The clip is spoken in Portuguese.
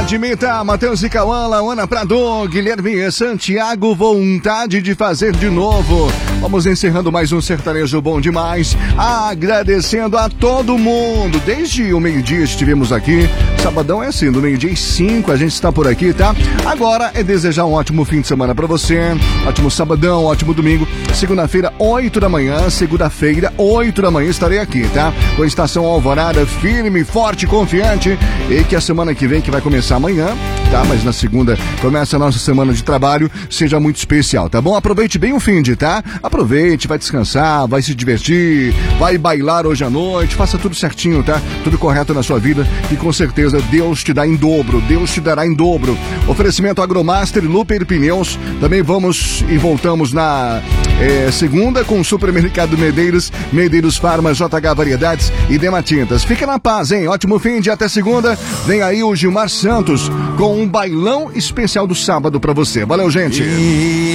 Admita, Matheus e Cauã, Ana Prado, Guilherme Santiago, vontade de fazer de novo. Vamos encerrando mais um sertanejo bom demais, agradecendo a todo mundo. Desde o meio-dia estivemos aqui, sabadão é assim, do meio-dia e 5 a gente está por aqui, tá? Agora é desejar um ótimo fim de semana pra você, ótimo sabadão, ótimo domingo. Segunda-feira, 8 da manhã, segunda-feira, 8 da manhã estarei aqui, tá? Com a Estação Alvorada, firme, forte, confiante, e que a semana que vem, que vai começar amanhã, tá? Mas na segunda começa a nossa semana de trabalho, seja muito especial, tá bom? Aproveite bem o fim de, tá? Aproveite, vai descansar, vai se divertir, vai bailar hoje à noite, faça tudo certinho, tá? Tudo correto na sua vida e com certeza Deus te dá em dobro, Deus te dará em dobro. Oferecimento Agromaster, Luper Pneus, também vamos e voltamos na segunda com o Supermercado Medeiros, Medeiros Farma, JH Variedades e Dematintas. Fica na paz, hein? Ótimo fim de até segunda. Vem aí o Gilmar Santos com um bailão especial do sábado pra você. Valeu, gente!